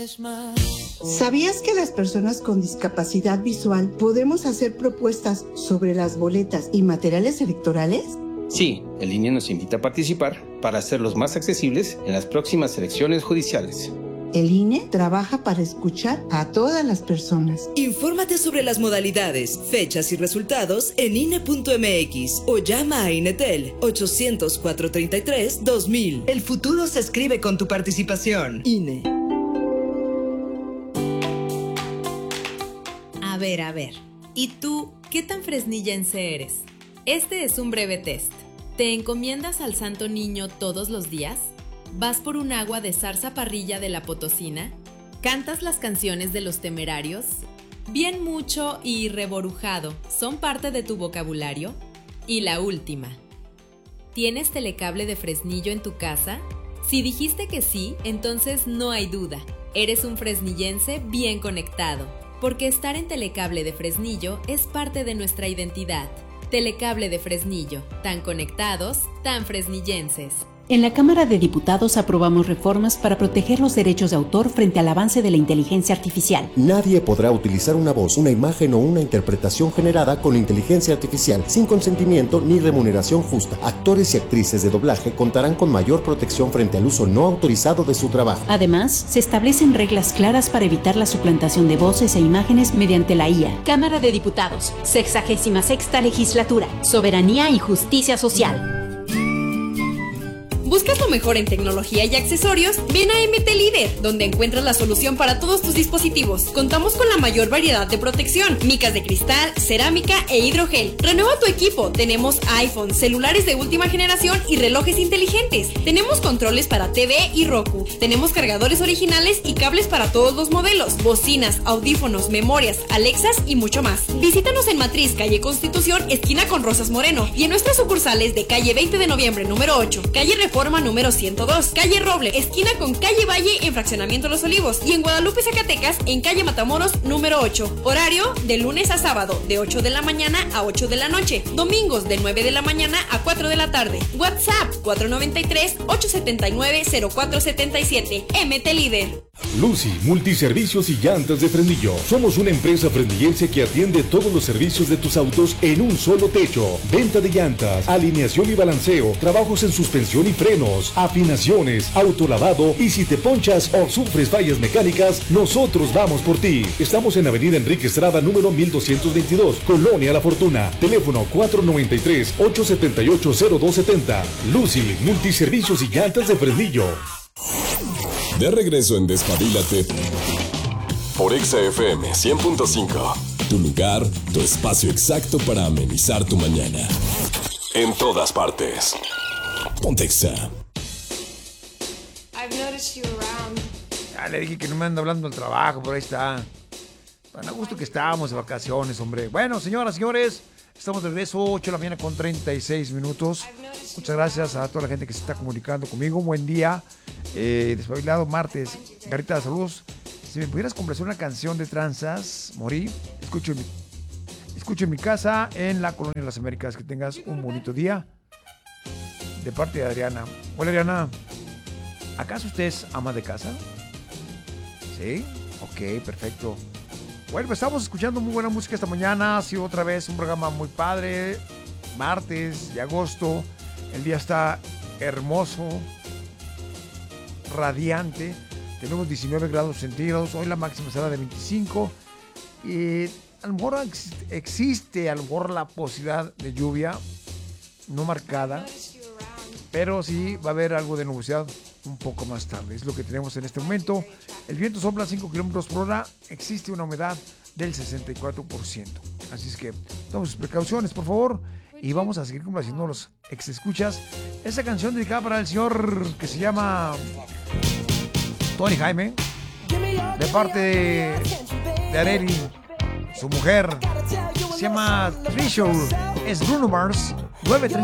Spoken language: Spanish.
¿Sabías que las personas con discapacidad visual podemos hacer propuestas sobre las boletas y materiales electorales? Sí, el INE nos invita a participar para hacerlos más accesibles en las próximas elecciones judiciales. El INE trabaja para escuchar a todas las personas. Infórmate sobre las modalidades, fechas y resultados en INE.mx o llama a INETEL 800-433-2000. El futuro se escribe con tu participación. INE. A ver. ¿Y tú qué tan fresnillense eres? Este es un breve test. ¿Te encomiendas al Santo Niño todos los días? ¿Vas por un agua de zarza parrilla de la Potosina? ¿Cantas las canciones de Los Temerarios? ¿Bien mucho y reborujado son parte de tu vocabulario? Y la última. ¿Tienes telecable de Fresnillo en tu casa? Si dijiste que sí, entonces no hay duda. Eres un fresnillense bien conectado, porque estar en Telecable de Fresnillo es parte de nuestra identidad. Telecable de Fresnillo, tan conectados, tan fresnillenses. En la Cámara de Diputados aprobamos reformas para proteger los derechos de autor frente al avance de la inteligencia artificial. Nadie podrá utilizar una voz, una imagen o una interpretación generada con inteligencia artificial sin consentimiento ni remuneración justa. Actores y actrices de doblaje contarán con mayor protección frente al uso no autorizado de su trabajo. Además, se establecen reglas claras para evitar la suplantación de voces e imágenes mediante la IA. Cámara de Diputados, 66ª Legislatura, Soberanía y Justicia Social. ¿Buscas lo mejor en tecnología y accesorios? Ven a MT Líder, donde encuentras la solución para todos tus dispositivos. Contamos con la mayor variedad de protección, micas de cristal, cerámica e hidrogel. Renueva tu equipo. Tenemos iPhone, celulares de última generación y relojes inteligentes. Tenemos controles para TV y Roku. Tenemos cargadores originales y cables para todos los modelos, bocinas, audífonos, memorias, Alexas y mucho más. Visítanos en Matriz, calle Constitución, esquina con Rosas Moreno, y en nuestras sucursales de calle 20 de noviembre, número 8, calle Reforma número 102, calle Roble, esquina con calle Valle en Fraccionamiento Los Olivos, y en Guadalupe, Zacatecas, en calle Matamoros número 8. Horario de lunes a sábado de 8 de la mañana a 8 de la noche, domingos de 9 de la mañana a 4 de la tarde. WhatsApp 493-879-0477. MT Líder. Lucy, Multiservicios y Llantas de Fresnillo. Somos una empresa fresnillense que atiende todos los servicios de tus autos en un solo techo. Venta de llantas, alineación y balanceo, trabajos en suspensión y frenos, afinaciones, autolavado, y si te ponchas o sufres fallas mecánicas, nosotros vamos por ti. Estamos en Avenida Enrique Estrada, número 1222, Colonia La Fortuna. Teléfono 493-878-0270. Lucy, Multiservicios y Llantas de Fresnillo. De regreso en Despabilate por Exa FM 100.5. Tu lugar, tu espacio exacto para amenizar tu mañana. En todas partes. Ponte Exa. Ya le dije que no me anda hablando del trabajo, pero ahí está. Tan a gusto que estábamos de vacaciones, hombre. Bueno, señoras, señores, estamos de regreso, 8 de la mañana con 36 minutos. Muchas gracias a toda la gente que se está comunicando conmigo. Buen día. Despabilado martes. Garrita, saludos. Si me pudieras complacer una canción de tranzas, Morí, escucho en mi casa en la Colonia de las Américas. Que tengas un bonito día. De parte de Adriana. Hola, Adriana. ¿Acaso usted es ama de casa? ¿Sí? Ok, perfecto. Bueno, pues estamos escuchando muy buena música esta mañana. Ha sido otra vez un programa muy padre. Martes de agosto. El día está hermoso, radiante. Tenemos 19 grados centígrados. Hoy la máxima será de 25. Y a lo mejor existe a lo mejor la posibilidad de lluvia, no marcada, pero sí va a haber algo de nubosidad un poco más tarde. Es lo que tenemos en este momento. El viento sopla 5 kilómetros por hora. Existe una humedad del 64%. Así es que tome sus precauciones, por favor. Y vamos a seguir complaciendo los ex escuchas. Esa canción dedicada para el señor que se llama Tony Jaime, de parte de Areli, su mujer. Se llama Treasure. Es Bruno Mars. 9:30.